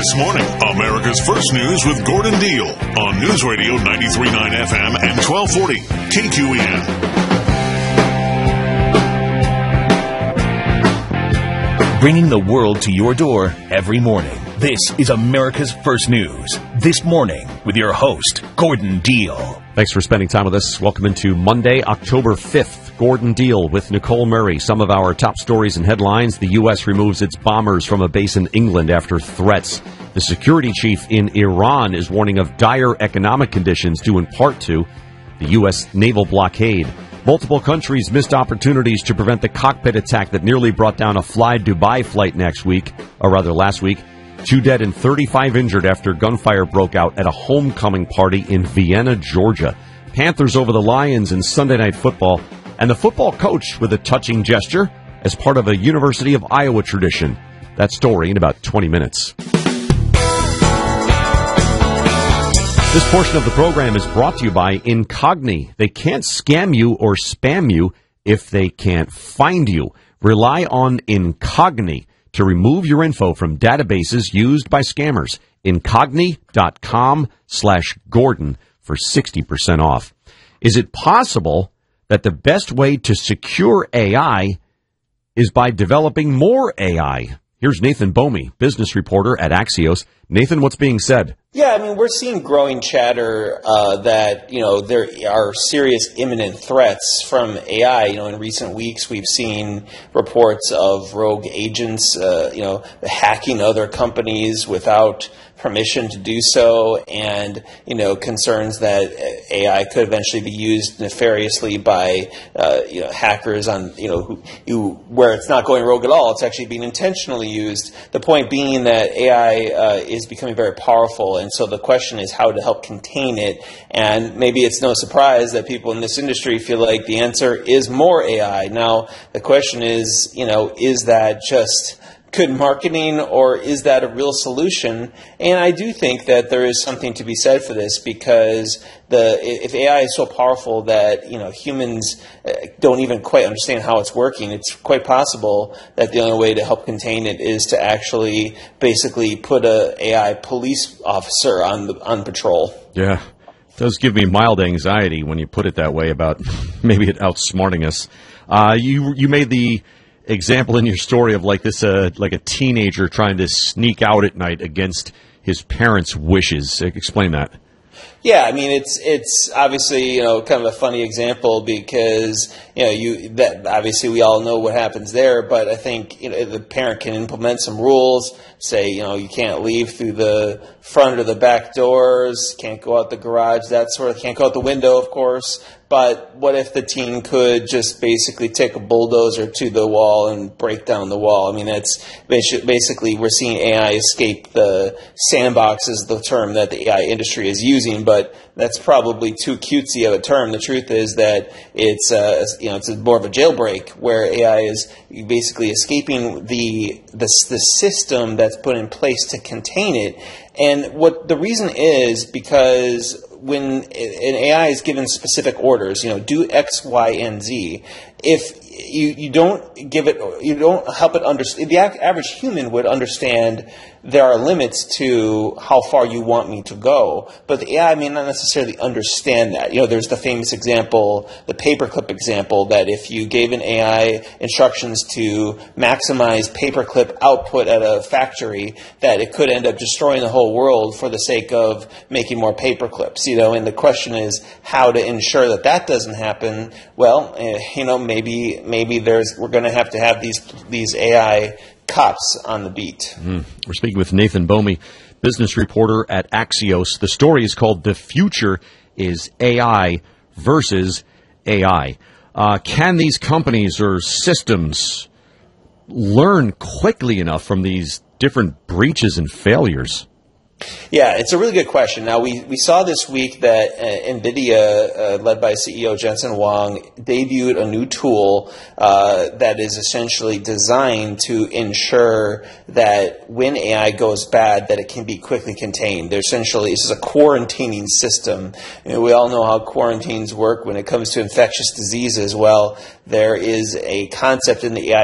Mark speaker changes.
Speaker 1: This morning, America's First News with Gordon Deal on News Radio 93.9 FM and 1240 KQEN.
Speaker 2: Bringing the world to your door every morning. This is America's First News. This morning with your host, Gordon Deal.
Speaker 3: Thanks for spending time with us. Welcome into Monday, October 5th. Gordon Deal with Nicole Murray. Some of our top stories and headlines. The U.S. removes its bombers from a base in England after threats. The security chief in Iran is warning of dire economic conditions due in part to the U.S. naval blockade. Multiple countries missed opportunities to prevent the cockpit attack that nearly brought down a Fly Dubai flight last week. 2 dead and 35 injured after gunfire broke out at a homecoming party in Vienna, Georgia. Panthers over the Lions in Sunday Night Football. And the football coach with a touching gesture as part of a University of Iowa tradition. That story in about 20 minutes. This portion of the program is brought to you by Incogni. They can't scam you or spam you if they can't find you. Rely on Incogni to remove your info from databases used by scammers. Incogni.com/Gordon for 60% off. Is it possible that the best way to secure AI is by developing more AI? Here's Nathan Bomey, business reporter at Axios. Nathan, what's being said?
Speaker 4: Yeah, I mean, we're seeing growing chatter that, there are serious imminent threats from AI. In recent weeks, we've seen reports of rogue agents, hacking other companies without permission to do so, and concerns that AI could eventually be used nefariously by hackers on where it's not going rogue at all, it's actually being intentionally used. The point being that AI is becoming very powerful, and so the question is how to help contain it. And maybe it's no surprise that people in this industry feel like the answer is more AI. Now the question is, is that just good marketing, or is that a real solution? And I do think that there is something to be said for this, because if AI is so powerful that humans don't even quite understand how it's working, it's quite possible that the only way to help contain it is to actually basically put a AI police officer on patrol.
Speaker 3: Yeah, it does give me mild anxiety when you put it that way about maybe it outsmarting us. You made the example in your story of like a teenager trying to sneak out at night against his parents' wishes. Explain that.
Speaker 4: Yeah, I mean, it's obviously, kind of a funny example because, obviously we all know what happens there, but I think, the parent can implement some rules, say, you can't leave through the front or the back doors, can't go out the garage, can't go out the window, of course. But what if the teen could just basically take a bulldozer to the wall and break down the wall? I mean, that's basically we're seeing AI escape the sandbox is the term that the AI industry is using, but that's probably too cutesy of a term. The truth is that it's more of a jailbreak where AI is basically escaping the system that's put in place to contain it. And what the reason is because when an AI is given specific orders, do X, Y, and Z, if you don't help it understand, the average human would understand there are limits to how far you want me to go, but the AI may not necessarily understand that. There's the famous example, the paperclip example, that if you gave an AI instructions to maximize paperclip output at a factory, that it could end up destroying the whole world for the sake of making more paperclips. And the question is how to ensure that doesn't happen. Well, maybe we're going to have these AI cops on the beat.
Speaker 3: We're speaking with Nathan Bomey, business reporter at Axios. The story is called "The Future is AI versus AI." Can these companies or systems learn quickly enough from these different breaches and failures?
Speaker 4: Yeah, it's a really good question. Now, we saw this week that NVIDIA, led by CEO Jensen Huang, debuted a new tool that is essentially designed to ensure that when AI goes bad, that it can be quickly contained. This is a quarantining system. We all know how quarantines work when it comes to infectious diseases. Well, there is a concept in the AI